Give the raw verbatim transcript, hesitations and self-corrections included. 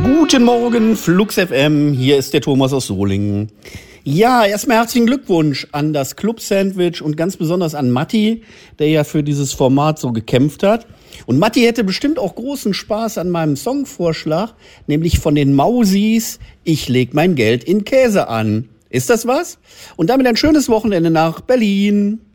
Guten Morgen, Flux F M. Hier ist der Thomas aus Solingen. Ja, erstmal herzlichen Glückwunsch an das Club Sandwich und ganz besonders an Matti, der ja für dieses Format so gekämpft hat. Und Matti hätte bestimmt auch großen Spaß an meinem Songvorschlag, nämlich von den Mausis, ich leg mein Geld in Käse an. Ist das was? Und damit ein schönes Wochenende nach Berlin.